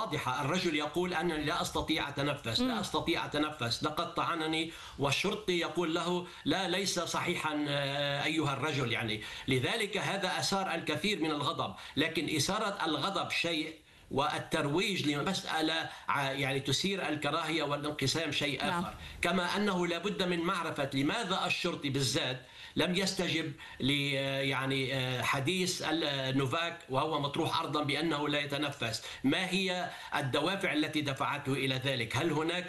واضحة. الرجل يقول أنني لا أستطيع أتنفس، لا أستطيع أتنفس، لقد طعنني، والشرطي يقول له لا، ليس صحيحا أيها الرجل. يعني لذلك هذا أثار الكثير من الغضب. لكن إثارة الغضب شيء، والترويج لمسألة يعني تثير الكراهية والانقسام شيء نعم. آخر. كما أنه لابد من معرفة لماذا الشرطي بالذات لم يستجب ل يعني حديث نوفاك وهو مطروح أرضا بأنه لا يتنفس. ما هي الدوافع التي دفعته إلى ذلك؟ هل هناك